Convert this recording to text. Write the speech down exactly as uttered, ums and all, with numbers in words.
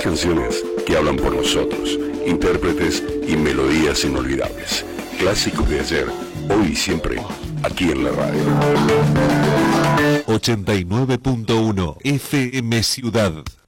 canciones que hablan por nosotros, intérpretes y melodías inolvidables. Clásicos de ayer, hoy y siempre, aquí en la radio. ochenta y nueve punto uno F M Ciudad.